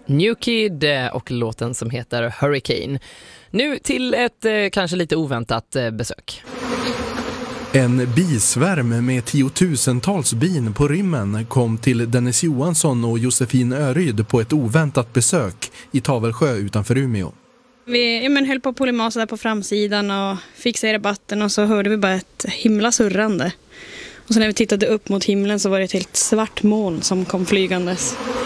New Kid och låten som heter Hurricane. Nu till ett kanske lite oväntat besök. En bisvärm med tiotusentals bin på rymmen kom till Dennis Johansson och Josefin Öryd på ett oväntat besök i Tavelsjö utanför Umeå. Vi höll på polymasa där på framsidan och fixade rabatten och så hörde vi bara ett himla surrande. Och så när vi tittade upp mot himlen så var det ett helt svart moln som kom flygandes.